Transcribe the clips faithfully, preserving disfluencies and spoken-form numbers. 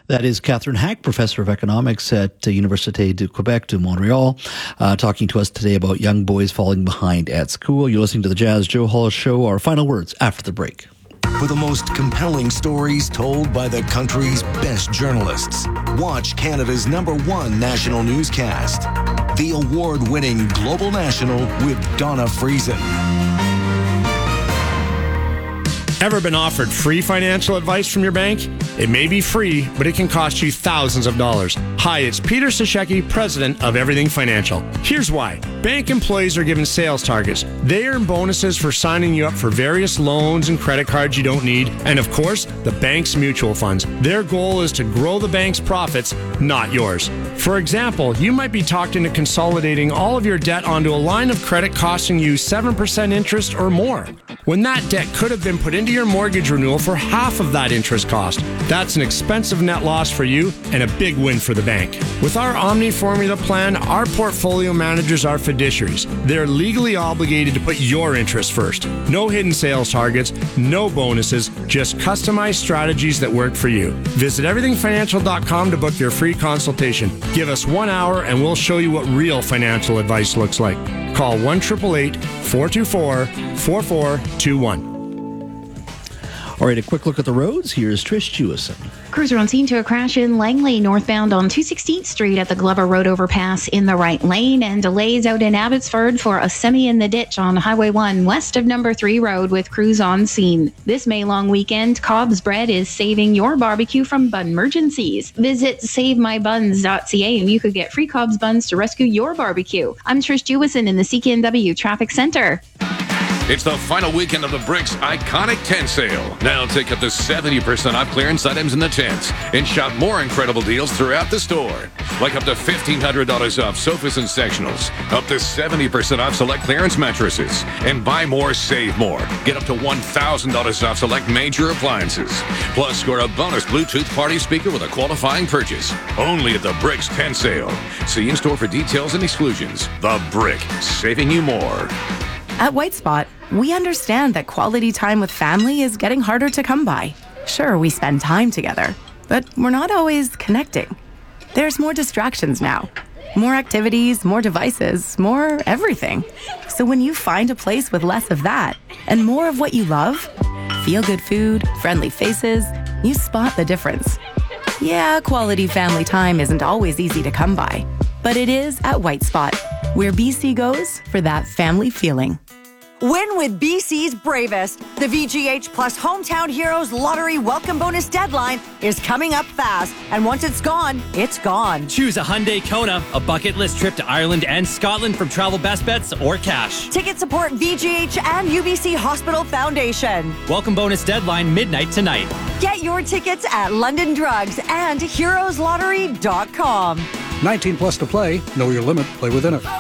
That is Catherine Hack, Professor of Economics at Université du Québec de Montréal, uh, talking to us today about young boys falling behind at school. You're listening to the Jazz Joe Hall Show. Our final words after the break. For the most compelling stories told by the country's best journalists, watch Canada's number one national newscast, the award-winning Global National with Donna Friesen. Ever been offered free financial advice from your bank? It may be free, but it can cost you thousands of dollars. Hi, it's Peter Sashecki, president of Everything Financial. Here's why. Bank employees are given sales targets. They earn bonuses for signing you up for various loans and credit cards you don't need, and of course, the bank's mutual funds. Their goal is to grow the bank's profits, not yours. For example, you might be talked into consolidating all of your debt onto a line of credit costing you seven percent interest or more, when that debt could have been put into your mortgage renewal for half of that interest cost. That's an expensive net loss for you and a big win for the bank. With our Omni Formula plan, our portfolio managers are fiduciaries. They're legally obligated to put your interest first. No hidden sales targets, no bonuses, just customized strategies that work for you. Visit everything financial dot com to book your free consultation. Give us one hour and we'll show you what real financial advice looks like. Call one eight eight eight, four two four, four four two one. All right, a quick look at the roads. Here's Trish Jewison. Cruiser on scene to a crash in Langley, northbound on two sixteenth Street at the Glover Road overpass in the right lane, and delays out in Abbotsford for a semi in the ditch on Highway one west of number three Road with crews on scene. This May long weekend, Cobb's Bread is saving your barbecue from bun emergencies. Visit save my buns dot c a and you could get free Cobb's buns to rescue your barbecue. I'm Trish Jewison in the C K N W Traffic Center. It's the final weekend of the Bricks Iconic Tent Sale. Now take up to seventy percent off clearance items in the tents and shop more incredible deals throughout the store. Like up to fifteen hundred dollars off sofas and sectionals, up to seventy percent off select clearance mattresses, and buy more, save more. Get up to one thousand dollars off select major appliances. Plus, score a bonus Bluetooth party speaker with a qualifying purchase. Only at the Bricks Tent Sale. See in-store for details and exclusions. The Brick, saving you more. At White Spot, we understand that quality time with family is getting harder to come by. Sure, we spend time together, but we're not always connecting. There's more distractions now. More activities, more devices, more everything. So when you find a place with less of that and more of what you love, feel-good food, friendly faces, you spot the difference. Yeah, quality family time isn't always easy to come by, but it is at White Spot, where B C goes for that family feeling. Win with B C's bravest. The V G H Plus Hometown Heroes Lottery Welcome Bonus deadline is coming up fast. And once it's gone, it's gone. Choose a Hyundai Kona, a bucket list trip to Ireland and Scotland from Travel Best Bets, or cash. Tickets support V G H and U B C Hospital Foundation. Welcome bonus deadline midnight tonight. Get your tickets at London Drugs and heroes lottery dot com. nineteen plus to play. Know your limit. Play within it.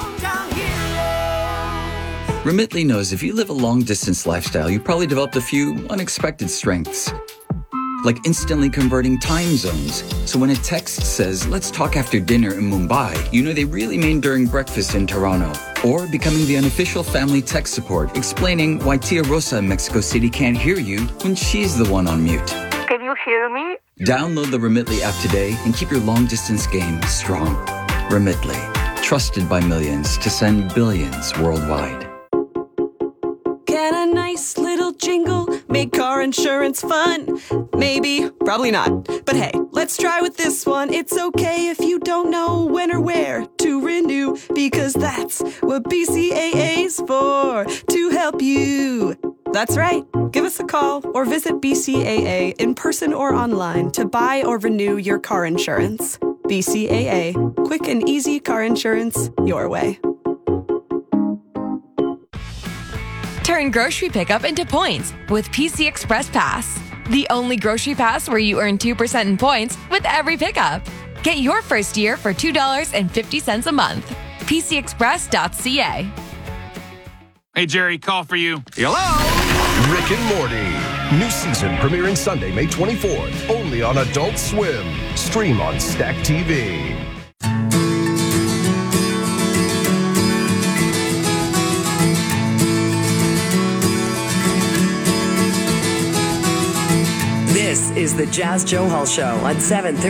Remitly knows if you live a long-distance lifestyle, you probably developed a few unexpected strengths, like instantly converting time zones. So when a text says, let's talk after dinner in Mumbai, you know they really mean during breakfast in Toronto. Or becoming the unofficial family tech support, explaining why Tia Rosa in Mexico City can't hear you when she's the one on mute. Can you hear me? Download the Remitly app today and keep your long-distance game strong. Remitly, trusted by millions to send billions worldwide. Can a nice little jingle make car insurance fun? Maybe, probably not. But hey, let's try with this one. It's okay if you don't know when or where to renew, because that's what B C A A's for, to help you. That's right. Give us a call or visit B C A A in person or online to buy or renew your car insurance. B C A A. Quick and easy car insurance your way. Turn grocery pickup into points with P C Express Pass. The only grocery pass where you earn two percent in points with every pickup. Get your first year for two dollars and fifty cents a month. P C express dot c a. Hey, Jerry, call for you. Hello? Rick and Morty. New season premiering Sunday, May twenty-fourth. Only on Adult Swim. Stream on Stack T V. This is the Jazz Joe Hall Show on seven thirty.